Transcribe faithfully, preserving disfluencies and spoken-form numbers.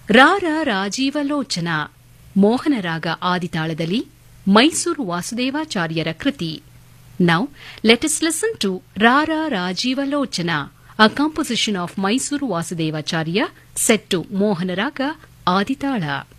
ರಾರ ರಾಜೀವಲೋಚನ ಮೋಹನರಾಗ ಆದಿತಾಳದಲ್ಲಿ ಮೈಸೂರು ವಾಸುದೇವಾಚಾರ್ಯರ ಕೃತಿ. Now let us listen to ರಾರ ರಾಜೀವಲೋಚನ, a composition of Mysuru Vasudevacharya set to ಮೋಹನರಾಗ ಆದಿತಾಳ.